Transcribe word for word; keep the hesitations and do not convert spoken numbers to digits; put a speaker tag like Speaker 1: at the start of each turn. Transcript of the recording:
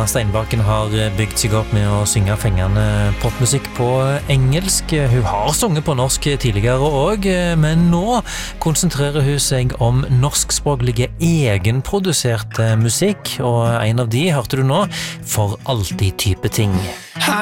Speaker 1: Steinbakken har bygd seg opp med å synge fengende popmusikk på engelsk. Hun har sunget på norsk tidligere også, men nå konsentrerer hun seg om norskspråklige egenproduserte musikk, og en av de hørte du nå, For alltid type ting.